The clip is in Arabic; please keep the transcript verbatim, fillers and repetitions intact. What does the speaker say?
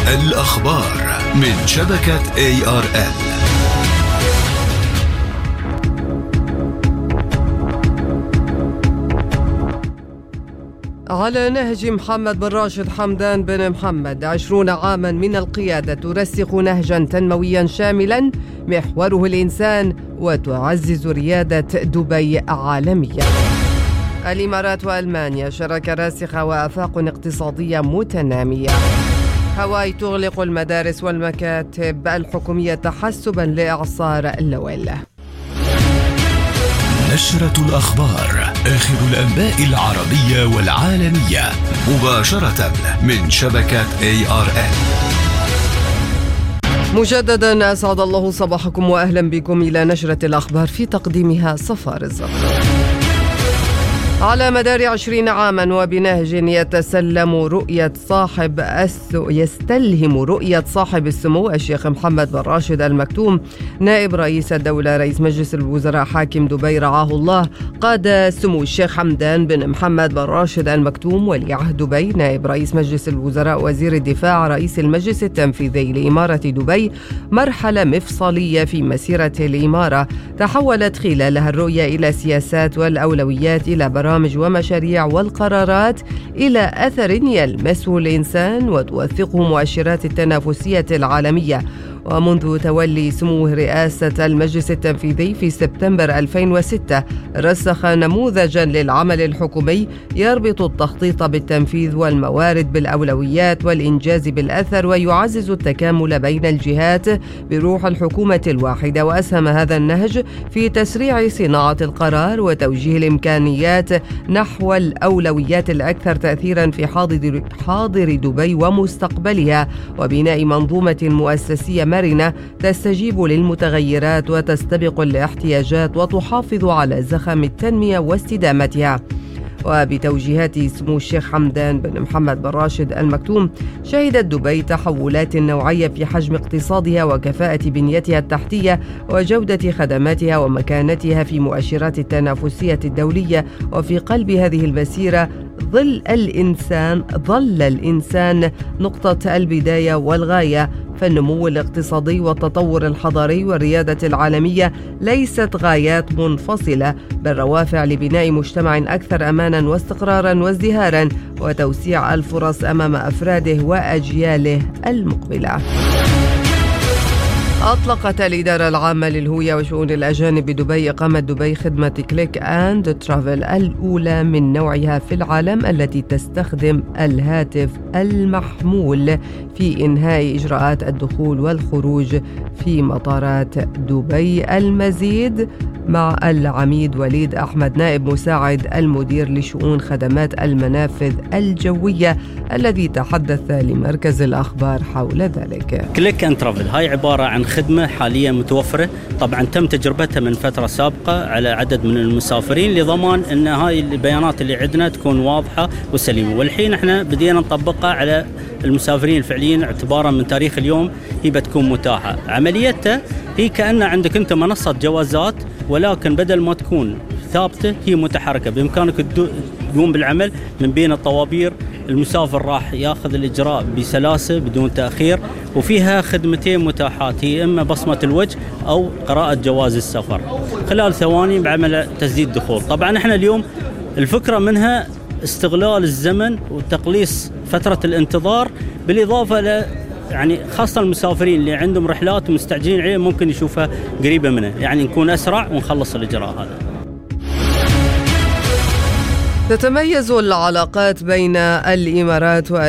الأخبار من شبكة إيه آر إل. على نهج محمد بن راشد حمدان بن محمد، عشرون عاما من القيادة ترسخ نهجا تنمويا شاملا محوره الإنسان وتعزز ريادة دبي عالمية. الإمارات وألمانيا شراكة راسخة وآفاق اقتصادية متنامية. هاواي تغلق المدارس والمكاتب الحكومية تحسبا لإعصار اللويل. نشرة الأخبار، آخر الأنباء العربية والعالمية، مباشرة من شبكة إيه آر إل. مجددا أسعد الله صباحكم وأهلا بكم إلى نشرة الأخبار في تقديمها صفار الزهراء. على مدار عشرين عاما وبنهج يتسلم رؤية صاحب السو يستلهم رؤية صاحب السمو الشيخ محمد بن راشد المكتوم نائب رئيس الدولة رئيس مجلس الوزراء حاكم دبي رعاه الله، قاد سمو الشيخ حمدان بن محمد بن راشد المكتوم ولي عهد دبي نائب رئيس مجلس الوزراء وزير الدفاع رئيس المجلس التنفيذي لإمارة دبي مرحلة مفصلية في مسيرة الإمارة تحولت خلالها الرؤية إلى سياسات والأولويات، إلى برامج برامج ومشاريع والقرارات، إلى أثر يلمسه الإنسان وتوثقه مؤشرات التنافسية العالمية. ومنذ تولي سموه رئاسة المجلس التنفيذي في سبتمبر ألفين وستة رسخ نموذجا للعمل الحكومي يربط التخطيط بالتنفيذ والموارد بالأولويات والإنجاز بالأثر، ويعزز التكامل بين الجهات بروح الحكومة الواحدة. وأسهم هذا النهج في تسريع صناعة القرار وتوجيه الإمكانيات نحو الأولويات الأكثر تأثيرا في حاضر حاضر دبي ومستقبلها، وبناء منظومة مؤسسية مرنة تستجيب للمتغيرات وتستبق الاحتياجات وتحافظ على زخم التنمية واستدامتها. وبتوجيهات سمو الشيخ حمدان بن محمد بن راشد المكتوم شهدت دبي تحولات نوعية في حجم اقتصادها وكفاءة بنيتها التحتية وجودة خدماتها ومكانتها في مؤشرات التنافسية الدولية. وفي قلب هذه المسيرة ظل الإنسان ظل الإنسان نقطة البداية والغاية، فالنمو الاقتصادي والتطور الحضاري والريادة العالمية ليست غايات منفصلة، بل روافع لبناء مجتمع أكثر أمانا واستقرارا وازدهارا وتوسيع الفرص أمام أفراده وأجياله المقبلة. أطلقت الإدارة العامة للهوية وشؤون الأجانب بدبي إقامة دبي خدمة كليك أند ترافل الأولى من نوعها في العالم، التي تستخدم الهاتف المحمول في إنهاء إجراءات الدخول والخروج في مطارات دبي. المزيد مع العميد وليد أحمد نائب مساعد المدير لشؤون خدمات المنافذ الجوية، الذي تحدث لمركز الأخبار حول ذلك. كليك أند ترافل هاي عبارة عن خدمة حاليا متوفرة، طبعا تم تجربتها من فترة سابقة على عدد من المسافرين لضمان أن هاي البيانات اللي عندنا تكون واضحة وسليمة، والحين احنا بدينا نطبقها على المسافرين الفعليين اعتبارا من تاريخ اليوم هي بتكون متاحة. عمليتها هي كأن عندك أنت منصة جوازات، ولكن بدل ما تكون ثابتة هي متحركة، بإمكانك تقوم بالعمل من بين الطوابير. المسافر راح ياخذ الإجراء بسلاسة بدون تأخير، وفيها خدمتين متاحات، هي إما بصمة الوجه أو قراءة جواز السفر خلال ثواني بعمل تسديد دخول. طبعا احنا اليوم الفكرة منها استغلال الزمن وتقليص فترة الانتظار، بالإضافة ل يعني خاصة المسافرين اللي عندهم رحلات ومستعجلين عليه ممكن يشوفها قريبة منه، يعني نكون أسرع ونخلص الإجراء هذا. تتميز العلاقات بين الإمارات